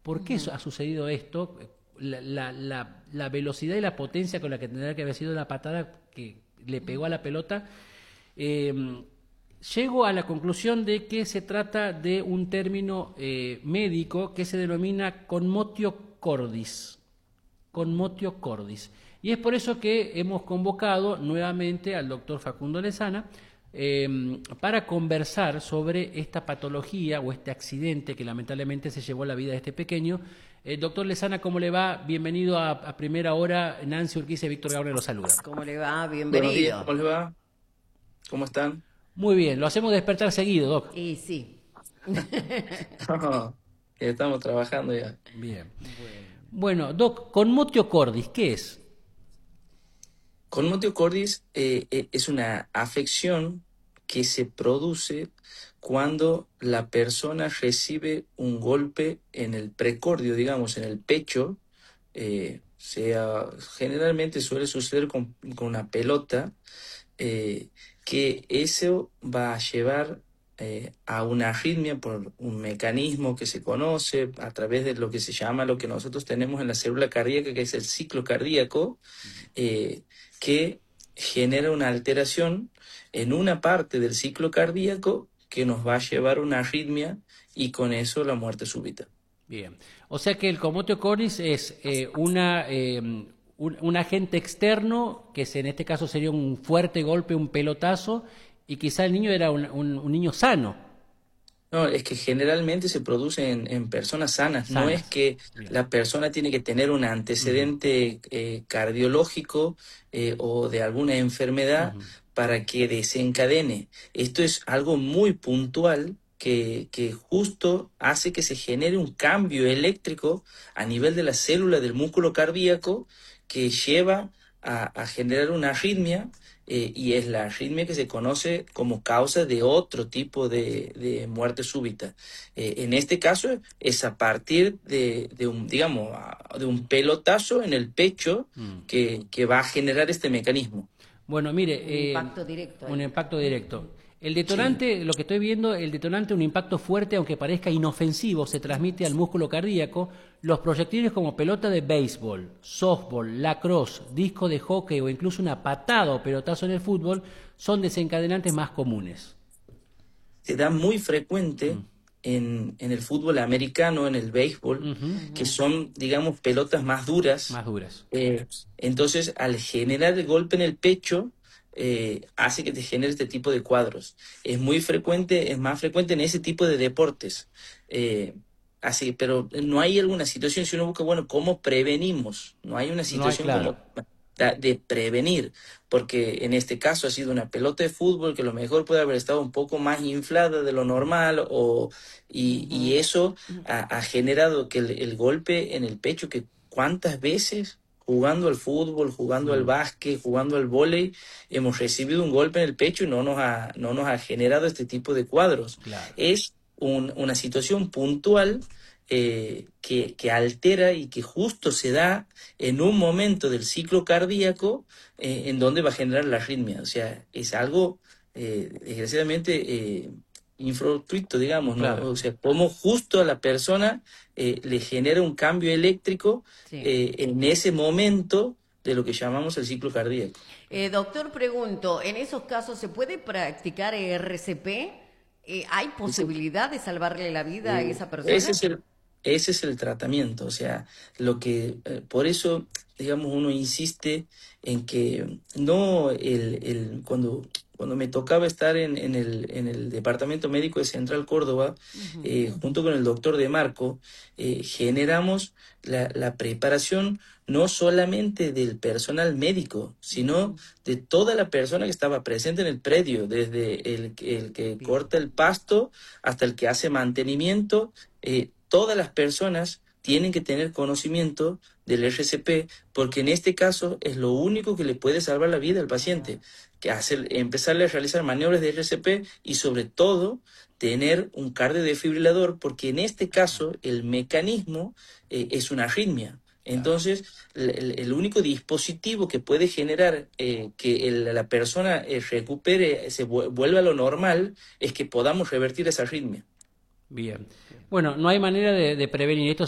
¿Por qué ha sucedido esto? La velocidad y la potencia con la que tendría que haber sido la patada que le pegó a la pelota. Llego a la conclusión de que se trata de un término médico que se denomina conmotio cordis. Conmotio cordis. Y es por eso que hemos convocado nuevamente al doctor Facundo Lezana para conversar sobre esta patología o este accidente que lamentablemente se llevó la vida de este pequeño. Doctor Lezana, ¿cómo le va? Bienvenido a Primera Hora. Nancy Urquiza y Víctor Gabriel lo saluda. ¿Cómo le va? Buenos días, Bienvenido. ¿cómo les va? ¿Cómo están? Muy bien, lo hacemos despertar seguido, Doc. Y sí. Estamos trabajando ya. Bien. Bueno, Doc, conmotio cordis, ¿qué es? Conmotio cordis es una afección que se produce cuando la persona recibe un golpe en el precordio, digamos, en el pecho. Generalmente suele suceder con una pelota, que eso va a llevar a una arritmia por un mecanismo que se conoce a través de lo que se llama, lo que nosotros tenemos en la célula cardíaca, que es el ciclo cardíaco, que genera una alteración en una parte del ciclo cardíaco que nos va a llevar a una arritmia y con eso la muerte súbita. Bien. O sea que el conmotio cordis es un agente externo, que en este caso sería un fuerte golpe, un pelotazo, y quizá el niño era un niño sano. No, es que generalmente se produce en personas sanas. No es que Bien. la persona tiene que tener un antecedente cardiológico o de alguna enfermedad para que desencadene. Esto es algo muy puntual que justo hace que se genere un cambio eléctrico a nivel de la célula del músculo cardíaco que lleva a generar una arritmia. Y es la arritmia que se conoce como causa de otro tipo de muerte súbita. En este caso es a partir de un, digamos, de un pelotazo en el pecho que va a generar este mecanismo. Bueno, mire, Un impacto directo ahí. un impacto directo. El detonante, lo que estoy viendo, el detonante, un impacto fuerte, aunque parezca inofensivo, se transmite al músculo cardíaco. Los proyectiles como pelota de béisbol, softball, lacrosse, disco de hockey o incluso una patada o pelotazo en el fútbol son desencadenantes más comunes. Se da muy frecuente en el fútbol americano, en el béisbol, que son, digamos, pelotas más duras. Más duras. Entonces, al generar el golpe en el pecho, hace que te genere este tipo de cuadros. Es muy frecuente, es más frecuente en ese tipo de deportes. Así, pero no hay alguna situación, si uno busca, bueno, ¿cómo prevenimos? No hay una situación claro. como de prevenir, porque en este caso ha sido una pelota de fútbol que a lo mejor puede haber estado un poco más inflada de lo normal, y eso ha generado que el golpe en el pecho, que cuántas veces jugando al fútbol, jugando al básquet, jugando al vóley, hemos recibido un golpe en el pecho y no nos ha generado este tipo de cuadros. Claro. Es una situación puntual que altera y que justo se da en un momento del ciclo cardíaco en donde va a generar la arritmia. O sea, es algo desgraciadamente infructuito, digamos, ¿no? Claro. O sea, como justo a la persona le genera un cambio eléctrico Sí. en ese momento de lo que llamamos el ciclo cardíaco. Doctor, pregunto, ¿en esos casos se puede practicar RCP? ¿Hay posibilidad de salvarle la vida a esa persona? Ese es el tratamiento, o sea, por eso, digamos, uno insiste en que no cuando me tocaba estar en el Departamento Médico de Central Córdoba, junto con el doctor De Marco, generamos la preparación no solamente del personal médico, sino de toda la persona que estaba presente en el predio, desde el que corta el pasto hasta el que hace mantenimiento. Todas las personas tienen que tener conocimiento del RCP, porque en este caso es lo único que le puede salvar la vida al paciente, que empezarle a realizar maniobras de RCP y sobre todo tener un cardiodefibrilador, porque en este caso el mecanismo es una arritmia. Entonces, el único dispositivo que puede generar que la persona recupere, vuelva a lo normal, es que podamos revertir esa arritmia. Bien. Bueno, no hay manera de prevenir esto.